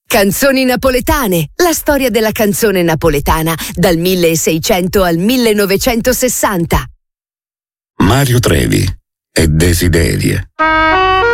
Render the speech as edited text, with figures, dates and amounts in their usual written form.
Canzoni napoletane, la storia della canzone napoletana dal 1600 al 1960. Mario Trevi e Desiderie.